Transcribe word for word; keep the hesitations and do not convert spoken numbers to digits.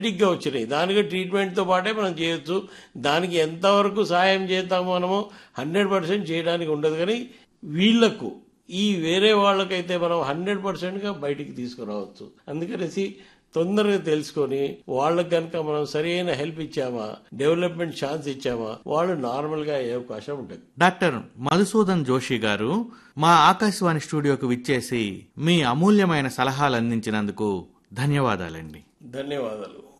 గా వచ్చినాయి. దానికి ట్రీట్మెంట్తో పాటే మనం చేయొచ్చు. దానికి ఎంతవరకు సాయం చేస్తామో మనము హండ్రెడ్ పర్సెంట్ చేయడానికి ఉండదు. కానీ వీళ్లకు ఈ వేరే వాళ్ళకైతే మనం హండ్రెడ్ పర్సెంట్గా బయటికి తీసుకురావచ్చు. అందుకనేసి తొందరగా తెలుసుకొని వాళ్ళకి కనుక మనం సరైన హెల్ప్ ఇచ్చామా, డెవలప్మెంట్ ఛాన్స్ ఇచ్చామా, వాళ్ళు నార్మల్ గా అయ్యే అవకాశం ఉంటుంది. డాక్టర్ మధుసూదన్ జోషి గారు మా ఆకాశవాణి స్టూడియోకు విచ్చేసి మీ అమూల్యమైన సలహాలు అందించినందుకు ధన్యవాదాలండి. ధన్యవాదాలు.